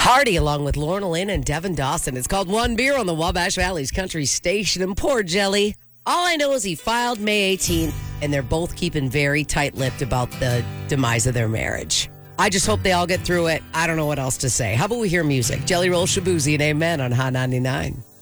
Hardy, along with Lorna Lynn and Devin Dawson. It's called One Beer on the Wabash Valley's Country Station. And poor Jelly. All I know is he filed May 18th, and they're both keeping very tight-lipped about the demise of their marriage. I just hope they all get through it. I don't know what else to say. How about we hear music? Jelly Roll Shabuzi and Amen on Hot 99.